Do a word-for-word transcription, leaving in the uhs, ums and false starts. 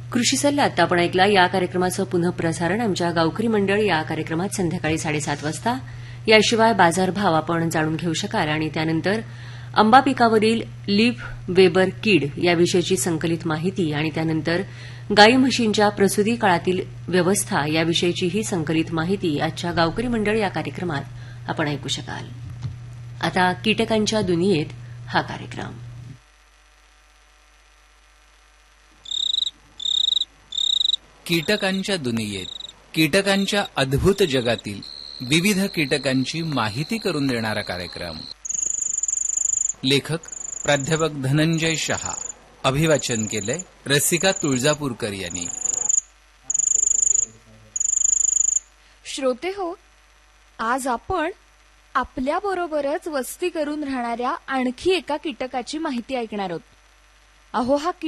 कृषी सल्ला आता आपण ऐकला. या कार्यक्रमाचं पुनःप्रसारण आमच्या गावकरी मंडळ या कार्यक्रमात संध्याकाळी साडेसात वाजता. याशिवाय बाजारभाव आपण जाणून घेऊ शकाल आणि त्यानंतर आंबा पिकावरील लीफ वेबर कीड याविषयीची संकलित माहिती आणि त्यानंतर गाई म्हशींच्या प्रसूती काळातील व्यवस्था याविषयीचीही संकलित माहिती आजच्या गावकरी मंडळ या कार्यक्रमात आपण ऐकू शकाल. आता कीटकांच्या दुनियेत हा कार्यक्रम. कीटकांच्या दुनियेत कीटकांच्या अद्भुत जगातील विविध कीटकांची माहिती करून देणारा कार्यक्रम. लेखक प्राध्यापक धनंजय शहा. अभिवाचन केलंय रसिका तुळजापूरकर यांनी. श्रोते हो, आज आपण आपल्याबरोबरच वस्ती करून राहणाऱ्या आणखी एका कीटकाची माहिती ऐकणार आहोत. अहो, हा